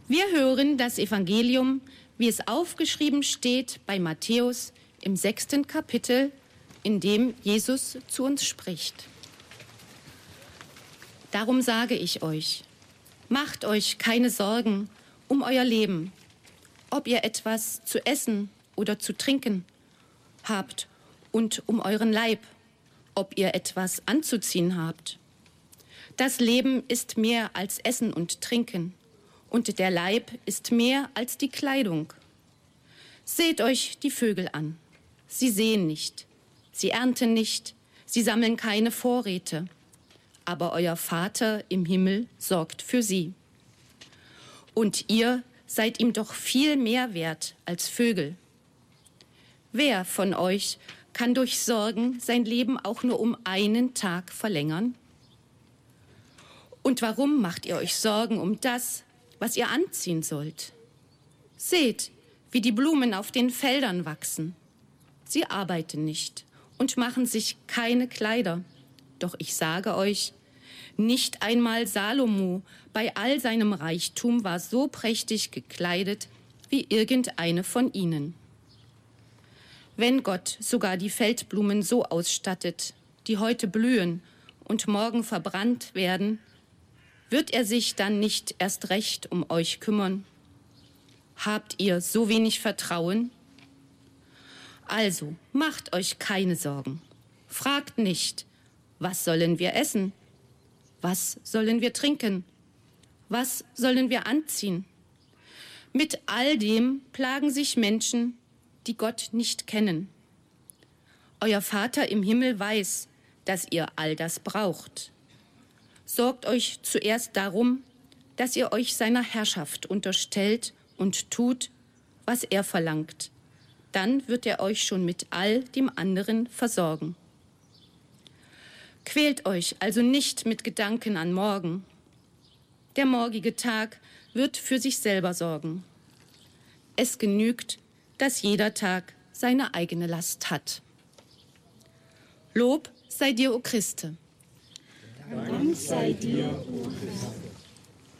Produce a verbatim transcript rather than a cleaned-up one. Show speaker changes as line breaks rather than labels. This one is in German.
Wir hören das Evangelium, wie es aufgeschrieben steht bei Matthäus im sechsten Kapitel, in dem Jesus zu uns spricht. Darum sage ich euch, macht euch keine Sorgen um euer Leben, ob ihr etwas zu essen oder zu trinken habt und um euren Leib, ob ihr etwas anzuziehen habt. Das Leben ist mehr als Essen und Trinken und der Leib ist mehr als die Kleidung. Seht euch die Vögel an. Sie säen nicht, sie ernten nicht, sie sammeln keine Vorräte. Aber euer Vater im Himmel sorgt für sie. Und ihr seid ihm doch viel mehr wert als Vögel. Wer von euch kann durch Sorgen sein Leben auch nur um einen Tag verlängern? Und warum macht ihr euch Sorgen um das, was ihr anziehen sollt? Seht, wie die Blumen auf den Feldern wachsen. Sie arbeiten nicht und machen sich keine Kleider. Doch ich sage euch, nicht einmal Salomo bei all seinem Reichtum war so prächtig gekleidet wie irgendeine von ihnen. Wenn Gott sogar die Feldblumen so ausstattet, die heute blühen und morgen verbrannt werden, wird er sich dann nicht erst recht um euch kümmern? Habt ihr so wenig Vertrauen? Also, macht euch keine Sorgen. Fragt nicht, was sollen wir essen? Was sollen wir trinken? Was sollen wir anziehen? Mit all dem plagen sich Menschen, die Gott nicht kennen. Euer Vater im Himmel weiß, dass ihr all das braucht. Sorgt euch zuerst darum, dass ihr euch seiner Herrschaft unterstellt und tut, was er verlangt. Dann wird er euch schon mit all dem anderen versorgen. Quält euch also nicht mit Gedanken an morgen. Der morgige Tag wird für sich selber sorgen. Es genügt, dass jeder Tag seine eigene Last hat. Lob sei dir, o Christe.
Dank sei dir, o Christus.